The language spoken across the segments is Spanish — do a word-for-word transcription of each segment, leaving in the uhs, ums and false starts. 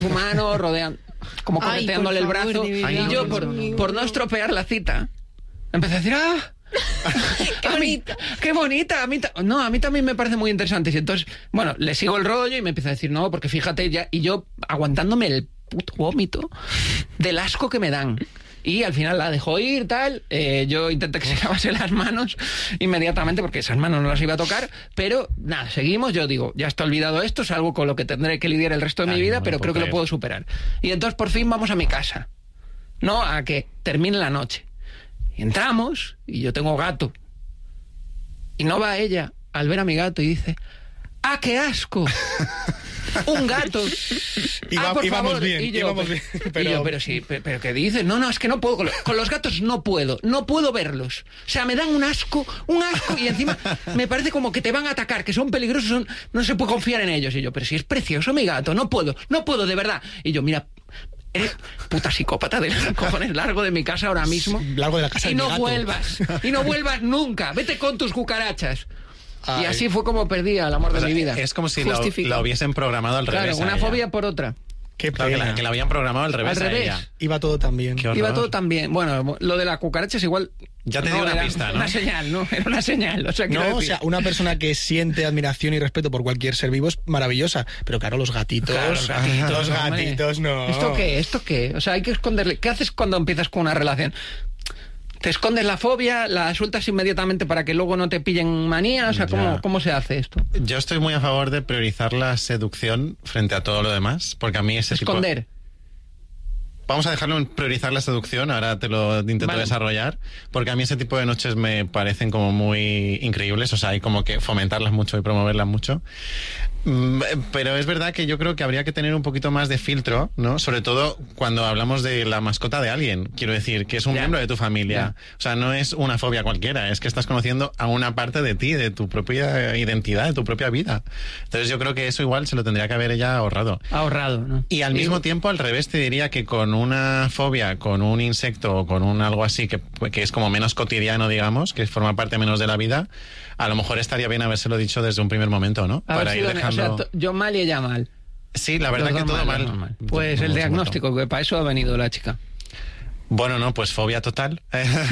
su mano, rodeando, como correteándole el brazo. Ay, y yo, por, por no estropear la cita, empecé a decir, ¡ah! ¡Qué bonita! ¡Qué bonita! A mí no, a mí también me parece muy interesante. Y entonces, bueno, le sigo el rollo y me empieza a decir, no, porque fíjate ya... Y yo aguantándome el puto vómito del asco que me dan. Y al final la dejó ir, tal. Eh, yo intenté que se lavase las manos inmediatamente, porque esas manos no las iba a tocar. Pero nada, seguimos. Yo digo, ya está olvidado esto, es algo con lo que tendré que lidiar el resto de Ay, mi vida, no pero creo creer. que lo puedo superar. Y entonces por fin vamos a mi casa. No a que termine la noche. Y entramos, y yo tengo gato. Y no va ella al ver a mi gato y dice, ¡ah, qué asco! Un gato. Iba, ah, por íbamos favor. bien, y yo, íbamos pero, bien. Pero... Y yo, pero sí, pero, pero ¿qué dices? No, no, es que no puedo. Con los, con los gatos no puedo. No puedo verlos. O sea, me dan un asco, un asco. Y encima me parece como que te van a atacar, que son peligrosos, son, no se puede confiar en ellos. Y yo, pero si es precioso mi gato, no puedo, no puedo, de verdad. Y yo, mira... Eres puta psicópata de los cojones, largo de mi casa ahora mismo. Largo de la casa y de no mi gato. vuelvas, y no vuelvas nunca. Vete con tus cucarachas. Ay. Y así fue como perdí el amor O de sea, mi vida. Es como si lo, lo hubiesen programado al claro, revés. Claro, una fobia por otra. Qué claro, que, la, que la habían programado al revés. Al revés. A ella. Iba todo tan bien. Iba todo tan bien. Bueno, lo de la cucaracha es igual. Ya te no, dio una era pista, ¿no? Una señal, ¿no? Era una señal. O sea, no, decir... o sea, una persona que siente admiración y respeto por cualquier ser vivo es maravillosa. Pero claro, los gatitos. Claro, los gatitos, los gatitos no. ¿Esto qué? ¿Esto qué? O sea, hay que esconderle. ¿Qué haces cuando empiezas con una relación? ¿Te escondes la fobia, la sueltas inmediatamente para que luego no te pillen manía? O sea, ¿cómo, ¿cómo se hace esto? Yo estoy muy a favor de priorizar la seducción frente a todo lo demás, porque a mí ese Esconder. tipo... Vamos a dejarlo en priorizar la seducción, ahora te lo intento vale. desarrollar, porque a mí ese tipo de noches me parecen como muy increíbles, o sea, hay como que fomentarlas mucho y promoverlas mucho. Pero es verdad que yo creo que habría que tener un poquito más de filtro, ¿no? Sobre todo cuando hablamos de la mascota de alguien, quiero decir, que es un ya. miembro de tu familia. Ya. O sea, no es una fobia cualquiera, es que estás conociendo a una parte de ti, de tu propia identidad, de tu propia vida. Entonces yo creo que eso igual se lo tendría que haber ella ahorrado. Ahorrado, ¿no? Y al mismo tiempo, al revés, te diría que con una fobia, con un insecto o con un algo así que, que es como menos cotidiano, digamos, que forma parte menos de la vida, a lo mejor estaría bien habérselo dicho desde un primer momento, ¿no? A Para ir dejando... O sea, yo mal y ella mal. Sí, la verdad que todo mal. mal. Pues el diagnóstico, que para eso ha venido la chica. Bueno, no, pues fobia total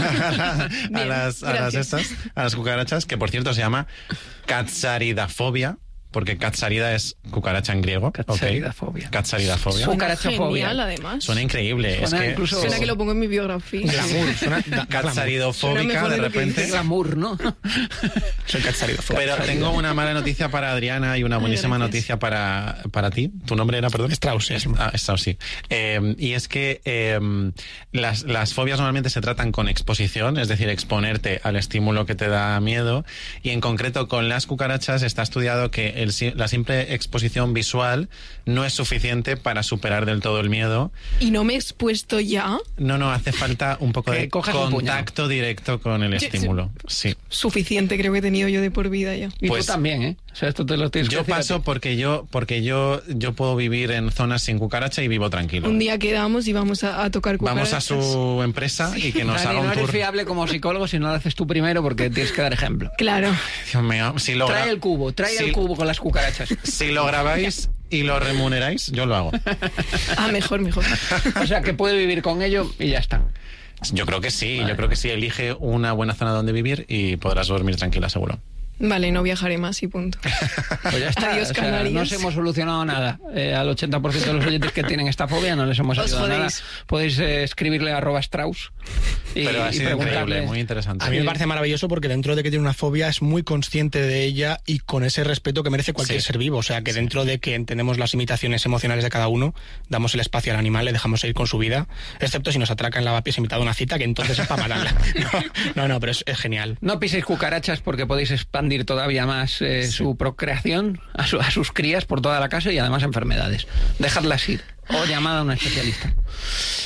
a, las, a las estas, a las cucarachas, que por cierto se llama catsaridafobia. Porque catsarida es cucaracha en griego. Catsaridafobia. Okay. Catsaridafobia. Cucarachafobia. Genial, además. Suena increíble. Suena, es que incluso... suena que lo pongo en mi biografía. Glamour. Suena catsaridofóbica, suena de repente. Glamour, ¿no? Soy catsaridofóbica. Pero tengo una mala noticia para Adriana y una buenísima Ay, noticia para, para ti. ¿Tu nombre era, perdón? Strauss. Ah, Strauss, sí. Eh, y es que eh, las, las fobias normalmente se tratan con exposición, es decir, exponerte al estímulo que te da miedo. Y en concreto con las cucarachas está estudiado que El, la simple exposición visual no es suficiente para superar del todo el miedo. ¿Y no me he expuesto ya? No, no, hace falta un poco de contacto directo con el estímulo. Sí. Suficiente creo que he tenido yo de por vida ya. Y pues, tú también, ¿eh? O sea, esto te lo tienes yo que paso porque yo porque yo yo puedo vivir en zonas sin cucaracha y vivo tranquilo. Un día quedamos y vamos a, a tocar cucarachas. Vamos a su empresa sí. y que nos Dani, haga un no tour. No eres fiable como psicólogo si no lo haces tú primero porque tienes que dar ejemplo. Claro. Dios mío, si lo trae el cubo, trae si, el cubo con las cucarachas. Si lo grabáis y lo remuneráis, yo lo hago. Ah, mejor, mejor. O sea, que puede vivir con ello y ya está. Yo creo que sí, vale. yo creo que sí. Elige una buena zona donde vivir y podrás dormir tranquila, seguro. Vale, no viajaré más y punto. Pues ya está. Adiós, o sea, Canarias. no os hemos solucionado nada. Eh, al ochenta por ciento de los oyentes que tienen esta fobia no les hemos os ayudado jodéis. nada. Podéis eh, escribirle a arroba Strauss y, Pero ha y sido preguntarle. increíble, muy interesante. A mí me parece maravilloso porque dentro de que tiene una fobia es muy consciente de ella y con ese respeto que merece cualquier sí. ser vivo. O sea, que dentro de que entendemos las limitaciones emocionales de cada uno, damos el espacio al animal, le dejamos seguir con su vida, excepto si nos atraca en lavapiés invitado a una cita, que entonces es para matarla. No, no, no, pero es, es genial. No piséis cucarachas porque podéis expandir todavía más eh, sí. su procreación a, su, a sus crías por toda la casa y además enfermedades. Dejadlas ir o llamad a un especialista.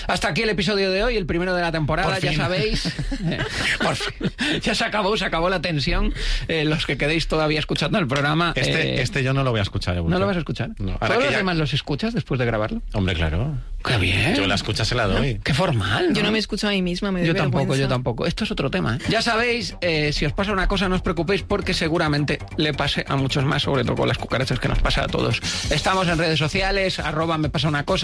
Hasta aquí el episodio de hoy, el primero de la temporada, Por ya fin. sabéis. Por fin. Ya se acabó, se acabó la tensión. Eh, los que quedéis todavía escuchando el programa. Este, eh, este yo no lo voy a escuchar. Evolución. ¿No lo vas a escuchar? No. Ahora ¿Todos que los ya- demás los escuchas después de grabarlo? Hombre, claro. ¡Qué bien! Yo la escucha se la doy. ¡Qué formal! ¿no? Yo no me escucho a mí misma, me doy Yo tampoco, vergüenza. yo tampoco. Esto es otro tema. ¿eh? Ya sabéis, eh, si os pasa una cosa, no os preocupéis porque seguramente le pase a muchos más, sobre todo con las cucarachas que nos pasa a todos. Estamos en redes sociales, arroba me pasa una cosa.